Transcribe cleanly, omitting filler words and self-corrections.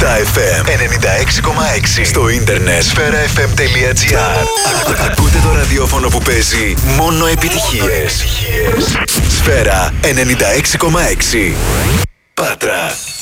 FM 96,6. Στο ίντερνετ sferafm.gr. Ακούτε το ραδιόφωνο που παίζει μόνο επιτυχίες. Σφαίρα 96,6. Πάτρα.